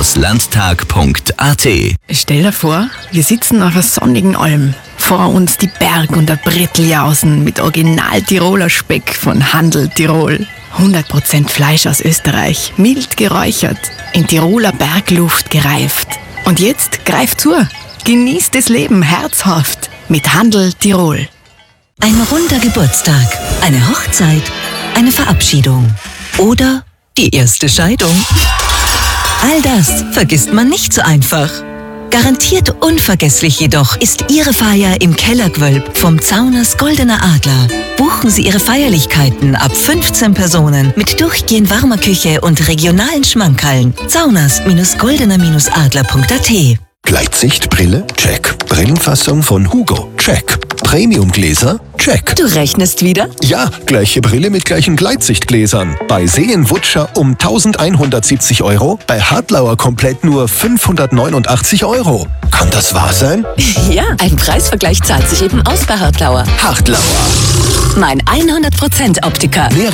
Landtag.at. Stell dir vor, wir sitzen auf einer sonnigen Alm. Vor uns die Berg- und der Bretteljausen mit Original-Tiroler Speck von Handel Tirol. 100% Fleisch aus Österreich, mild geräuchert, in Tiroler Bergluft gereift. Und jetzt greift zu, genießt das Leben herzhaft mit Handel Tirol. Ein runder Geburtstag, eine Hochzeit, eine Verabschiedung oder die erste Scheidung. All das vergisst man nicht so einfach. Garantiert unvergesslich jedoch ist Ihre Feier im Kellergewölb vom Zauners Goldener Adler. Buchen Sie Ihre Feierlichkeiten ab 15 Personen mit durchgehend warmer Küche und regionalen Schmankerln. Zauners-goldener-adler.at. Gleitsichtbrille? Check. Brillenfassung von Hugo? Check. Premiumgläser? Check. Du rechnest wieder? Ja, gleiche Brille mit gleichen Gleitsichtgläsern. Bei Seen-Wutscher um 1170 €, bei Hartlauer komplett nur 589 €. Kann das wahr sein? Ja, ein Preisvergleich zahlt sich eben aus bei Hartlauer. Hartlauer. Mein 100% Optiker.